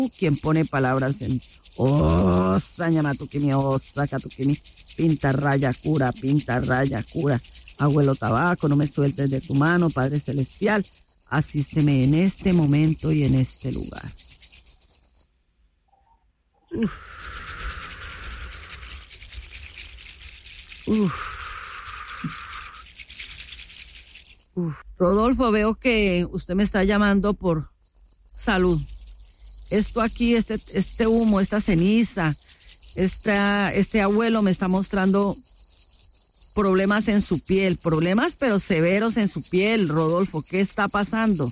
quien pone palabras en osa, ñamatukimi, osa, katukimi, pinta, raya, cura, abuelo tabaco, no me sueltes de tu mano, Padre Celestial, asísteme en este momento y en este lugar. Rodolfo, veo que usted me está llamando por salud. Esto aquí, este humo, esta ceniza, este abuelo me está mostrando problemas en su piel, problemas pero severos en su piel. Rodolfo, ¿qué está pasando?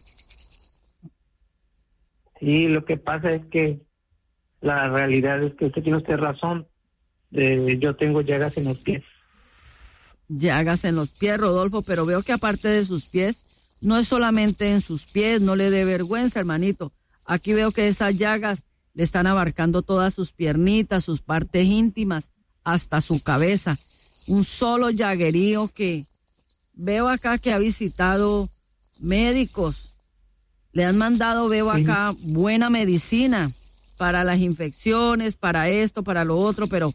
Sí, lo que pasa es que la realidad es que usted tiene razón. Yo tengo llagas en los pies. Llagas en los pies, Rodolfo, pero veo que aparte de sus pies, no es solamente en sus pies, no le dé vergüenza, hermanito. Aquí veo que esas llagas le están abarcando todas sus piernitas, sus partes íntimas, hasta su cabeza. Un solo llaguerío que veo acá que ha visitado médicos. Le han mandado, veo acá, buena medicina para las infecciones, para esto, para lo otro, pero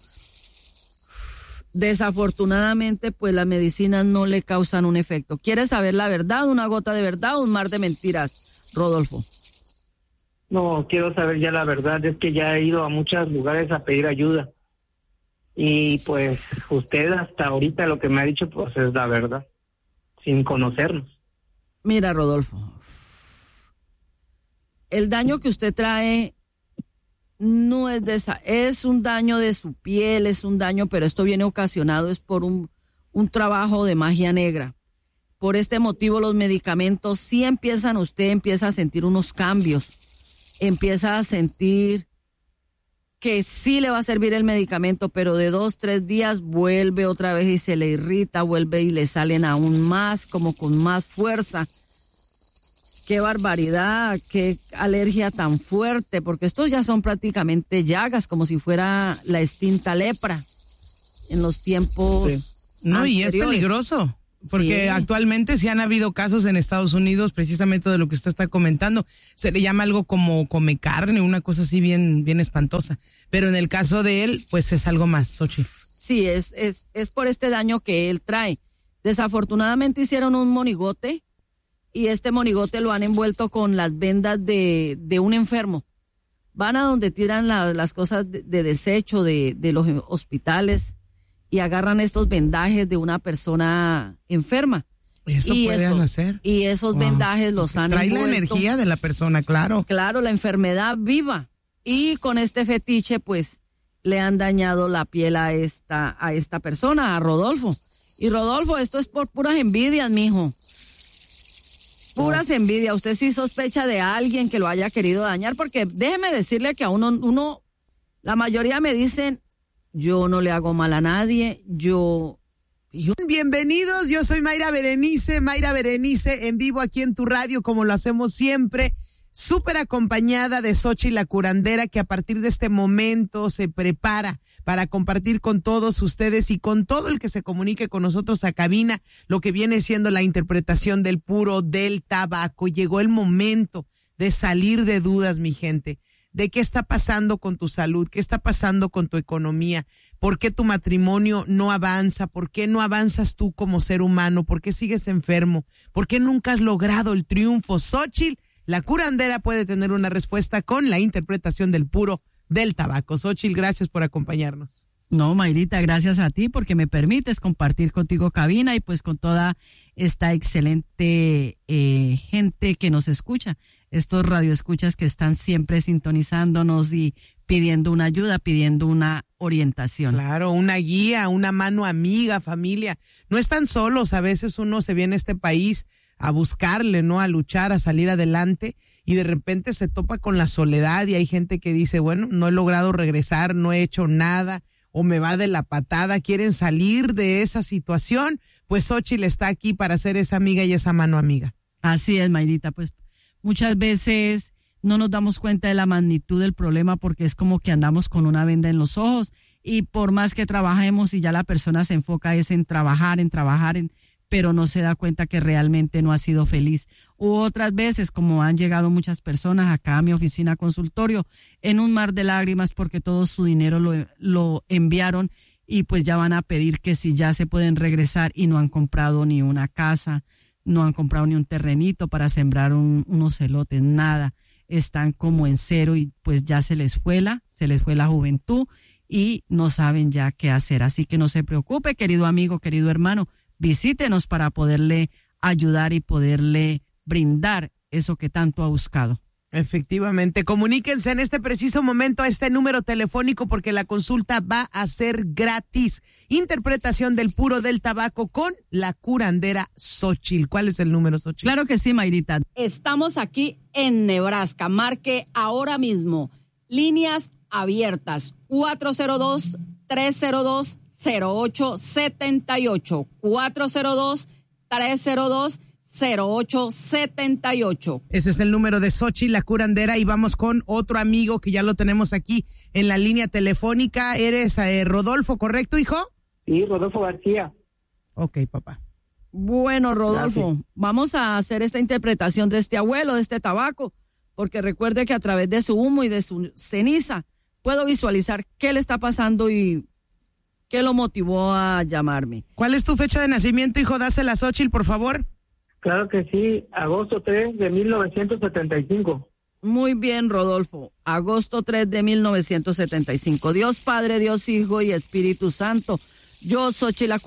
desafortunadamente, pues las medicinas no le causan un efecto. ¿Quiere saber la verdad, una gota de verdad o un mar de mentiras, Rodolfo? No, quiero saber ya la verdad. Es que ya he ido a muchos lugares a pedir ayuda. Y pues usted hasta ahorita lo que me ha dicho pues es la verdad, sin conocernos. Mira, Rodolfo, el daño que usted trae no es es un daño de su piel, es un daño, pero esto viene ocasionado es por un trabajo de magia negra. Por este motivo los medicamentos sí usted empieza a sentir unos cambios, empieza a sentir que sí le va a servir el medicamento, pero de 2-3 días vuelve otra vez y se le irrita, vuelve y le salen aún más, como con más fuerza. Qué barbaridad, qué alergia tan fuerte, porque estos ya son prácticamente llagas, como si fuera la extinta lepra en los tiempos No, anteriores. y es peligroso, porque actualmente sí han habido casos en Estados Unidos, precisamente de lo que usted está comentando. Se le llama algo como come carne, una cosa así bien espantosa. Pero en el caso de él, pues es algo más, Xochitl. Sí, es por este daño que él trae. Desafortunadamente hicieron un monigote, y este monigote lo han envuelto con las vendas de un enfermo. Van a donde tiran las cosas de desecho de los hospitales y agarran estos vendajes de una persona enferma. Eso pueden hacer. Y esos vendajes los han envuelto. Trae la energía de la persona, claro. Claro, la enfermedad viva. Y con este fetiche, pues, le han dañado la piel a esta persona, a Rodolfo. Y Rodolfo, esto es por puras envidias, mijo. Puras envidias. Usted sí sospecha de alguien que lo haya querido dañar, porque déjeme decirle que a uno, la mayoría me dicen, yo no le hago mal a nadie, Bienvenidos, yo soy Mayra Berenice en vivo aquí en tu radio, como lo hacemos siempre, súper acompañada de Xochitl la curandera, que a partir de este momento se prepara para compartir con todos ustedes y con todo el que se comunique con nosotros a cabina lo que viene siendo la interpretación del puro del tabaco. Llegó el momento de salir de dudas, mi gente, de qué está pasando con tu salud, qué está pasando con tu economía, por qué tu matrimonio no avanza, por qué no avanzas tú como ser humano, por qué sigues enfermo, por qué nunca has logrado el triunfo. Xochitl la curandera puede tener una respuesta con la interpretación del puro del tabaco. Xochitl, gracias por acompañarnos. No, Mayrita, gracias a ti porque me permites compartir contigo cabina y pues con toda esta excelente gente que nos escucha, estos radioescuchas que están siempre sintonizándonos y pidiendo una ayuda, pidiendo una orientación. Claro, una guía, una mano amiga, familia. No están solos, a veces uno se viene a este país a buscarle, ¿no? A luchar, a salir adelante y de repente se topa con la soledad y hay gente que dice, bueno, no he logrado regresar, no he hecho nada o me va de la patada, quieren salir de esa situación, pues Xochitl está aquí para ser esa amiga y esa mano amiga. Así es, Mayrita, pues muchas veces no nos damos cuenta de la magnitud del problema porque es como que andamos con una venda en los ojos y por más que trabajemos y ya la persona se enfoca es en trabajar, pero no se da cuenta que realmente no ha sido feliz. U otras veces, como han llegado muchas personas acá a mi oficina consultorio, en un mar de lágrimas porque todo su dinero lo enviaron y pues ya van a pedir que si ya se pueden regresar y no han comprado ni una casa, no han comprado ni un terrenito para sembrar unos elotes, nada. Están como en cero y pues ya se les fue la juventud y no saben ya qué hacer. Así que no se preocupe, querido amigo, querido hermano, visítenos para poderle ayudar y poderle brindar eso que tanto ha buscado. Efectivamente, comuníquense en este preciso momento a este número telefónico porque la consulta va a ser gratis. Interpretación del puro del tabaco con la curandera Xóchitl. ¿Cuál es el número, Xóchitl? Claro que sí, Mayrita. Estamos aquí en Nebraska. Marque ahora mismo. Líneas abiertas. 402-302-0878. 402-302-0878. 0878. Ese es el número de Xóchitl, la curandera, y vamos con otro amigo que ya lo tenemos aquí en la línea telefónica. ¿Eres Rodolfo, correcto, hijo? Sí, Rodolfo García. Ok, papá. Bueno, Rodolfo, Gracias. vamos a hacer esta interpretación de este abuelo, de este tabaco, porque recuerde que a través de su humo y de su ceniza puedo visualizar qué le está pasando y qué lo motivó a llamarme. ¿Cuál es tu fecha de nacimiento, hijo? Dásela a Xóchitl, por favor. Claro que sí, agosto 3 de 1975. Muy bien, Rodolfo. Agosto 3 de 1975. Dios Padre, Dios Hijo y Espíritu Santo. Yo, Xóchitl, la